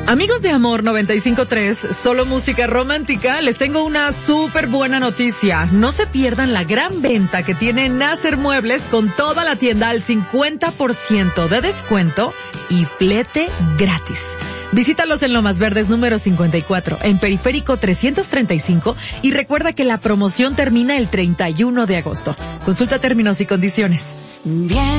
Amigos de Amor 95.3, solo música romántica, les tengo una súper buena noticia. No se pierdan la gran venta que tiene Nasser Muebles con toda la tienda al 50% de descuento y flete gratis. Visítalos en Lomas Verdes número 54, en Periférico 335 y recuerda que la promoción termina el 31 de agosto. Consulta términos y condiciones. Bien.